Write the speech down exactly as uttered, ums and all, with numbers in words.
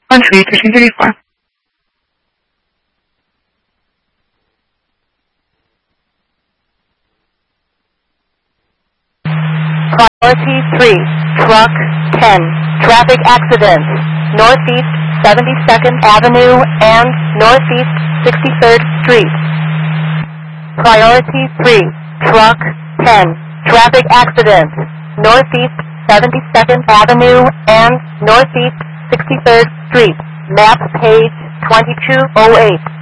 换处于执行这一环。 Priority three, Truck ten, traffic accident, Northeast seventy-second Avenue and Northeast sixty-third Street. Priority three, Truck ten, traffic accident, Northeast seventy-second Avenue and Northeast sixty-third Street. Map page twenty-two oh eight.